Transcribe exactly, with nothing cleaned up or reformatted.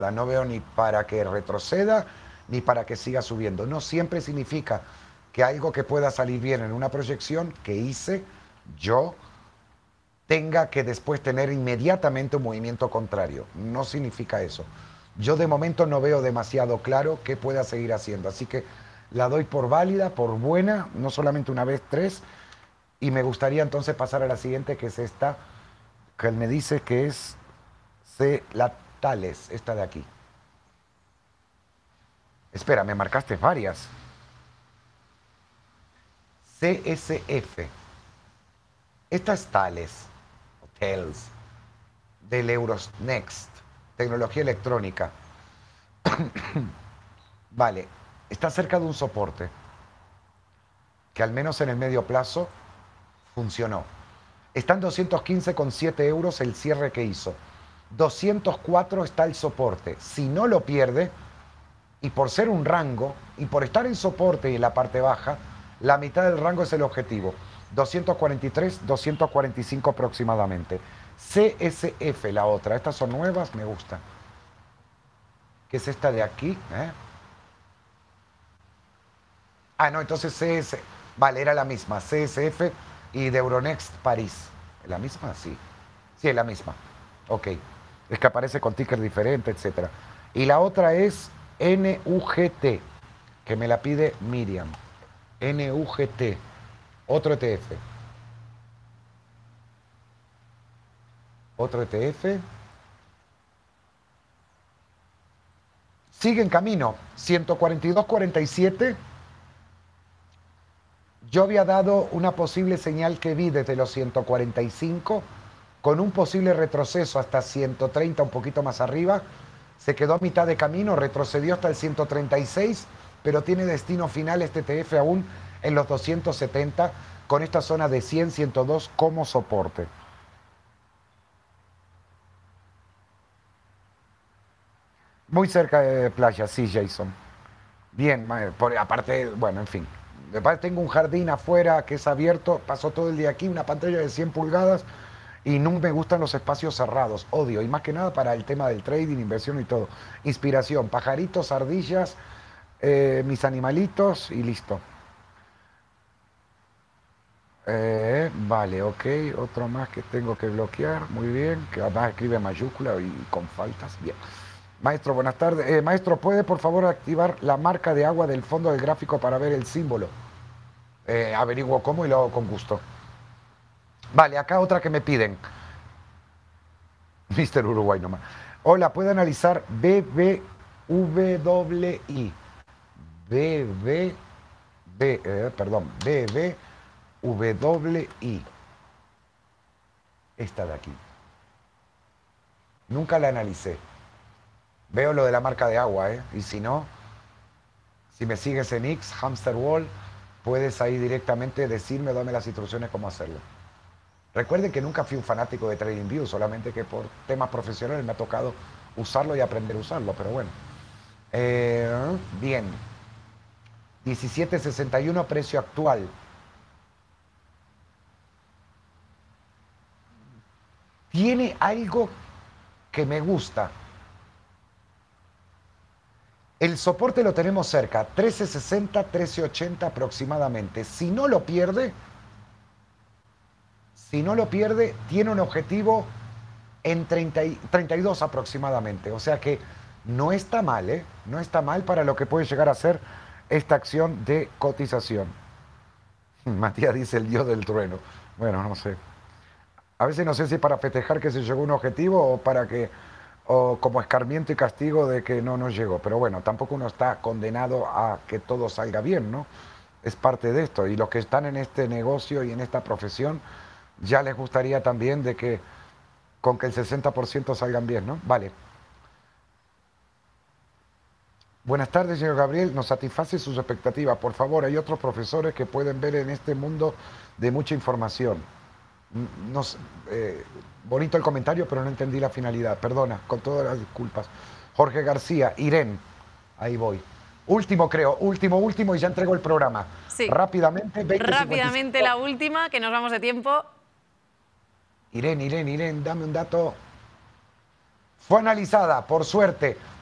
No veo ni para que retroceda, ni para que siga subiendo. No siempre significa que algo que pueda salir bien en una proyección que hice yo tenga que después tener inmediatamente un movimiento contrario. No significa eso. Yo de momento no veo demasiado claro qué pueda seguir haciendo. Así que la doy por válida, por buena, no solamente una vez, tres. Y me gustaría entonces pasar a la siguiente, que es esta, que él me dice que es C, la Thales, esta de aquí. Espera, me marcaste varias. C S F. Esta es Thales, o Thales, del Euronext, tecnología electrónica. Vale, está cerca de un soporte que al menos en el medio plazo funcionó. Está en doscientos quince coma siete euros el cierre que hizo. doscientos cuatro está el soporte. Si no lo pierde, y por ser un rango, y por estar en soporte y en la parte baja, la mitad del rango es el objetivo. doscientos cuarenta y tres, doscientos cuarenta y cinco aproximadamente. C S F, la otra. Estas son nuevas, me gusta. ¿Qué es esta de aquí? ¿Eh? Ah, no, entonces C S... Vale, era la misma. C S F y de Euronext París. ¿Es la misma? Sí. Sí, es la misma. Ok. Es que aparece con ticker diferente, etcétera. Y la otra es N U G T, que me la pide Miriam. N U G T. Otro E T F. Otro E T F. Sigue en camino. ciento cuarenta y dos cuarenta y siete. Yo había dado una posible señal que vi desde los ciento cuarenta y cinco, con un posible retroceso hasta ciento treinta, un poquito más arriba. Se quedó a mitad de camino, retrocedió hasta el ciento treinta y seis, pero tiene destino final este E T F aún en los doscientos setenta, con esta zona de cien, ciento dos como soporte. Muy cerca de playa, sí, Jason. Bien, por, aparte, bueno, en fin. Tengo un jardín afuera que es abierto, paso todo el día aquí, una pantalla de cien pulgadas, y no me gustan los espacios cerrados, odio, y más que nada para el tema del trading, inversión y todo. Inspiración, pajaritos, ardillas, eh, mis animalitos y listo. Eh, vale, ok, otro más que tengo que bloquear, muy bien, que además escribe mayúscula y con faltas, bien. Maestro, buenas tardes. Eh, maestro, ¿puede por favor activar la marca de agua del fondo del gráfico para ver el símbolo? Eh, averiguo cómo y lo hago con gusto. Vale, acá otra que me piden. mister Uruguay nomás. Hola, ¿puede analizar B B W I? B B, B, eh, perdón, B B W I. Esta de aquí. Nunca la analicé. Veo lo de la marca de agua, ¿eh? Y si no, si me sigues en X, Hamster Wall, puedes ahí directamente decirme, dame las instrucciones cómo hacerlo. Recuerden que nunca fui un fanático de TradingView, solamente que por temas profesionales me ha tocado usarlo y aprender a usarlo, pero bueno. Eh, bien. diecisiete sesenta y uno, precio actual. Tiene algo que me gusta. El soporte lo tenemos cerca, trece sesenta, trece ochenta aproximadamente. Si no lo pierde, si no lo pierde, tiene un objetivo en treinta, treinta y dos aproximadamente. O sea que no está mal, ¿eh? No está mal para lo que puede llegar a ser esta acción de cotización. Matías dice el dios del trueno. Bueno, no sé. A veces no sé si para festejar que se llegó a un objetivo o para que, o como escarmiento y castigo de que no nos llegó. Pero bueno, tampoco uno está condenado a que todo salga bien, ¿no? Es parte de esto. Y los que están en este negocio y en esta profesión, ya les gustaría también de que con que el sesenta por ciento salgan bien, ¿no? Vale. Buenas tardes, señor Gabriel. Nos satisface sus expectativas. Por favor, hay otros profesores que pueden ver en este mundo de mucha información. Nos, eh, bonito el comentario, pero no entendí la finalidad. Perdona, con todas las disculpas. Jorge García, Irene. Ahí voy. Último, creo. Último, último y ya entrego el programa. Sí. Rápidamente, veinte, Rápidamente cincuenta y cinco. la última, que nos vamos de tiempo. Irene, Irene, Irene, dame un dato. fue analizada, por suerte,